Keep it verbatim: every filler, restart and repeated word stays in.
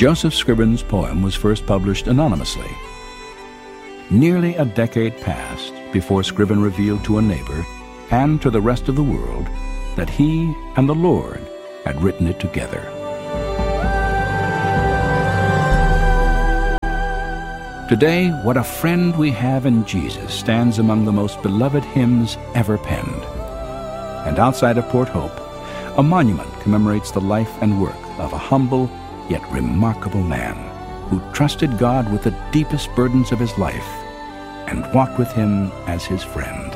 Joseph Scriven's poem was first published anonymously. Nearly a decade passed before Scriven revealed to a neighbor and to the rest of the world that he and the Lord had written it together. Today, What a Friend We Have in Jesus stands among the most beloved hymns ever penned. And outside of Port Hope, a monument commemorates the life and work of a humble yet remarkable man who trusted God with the deepest burdens of his life and walked with him as his friend.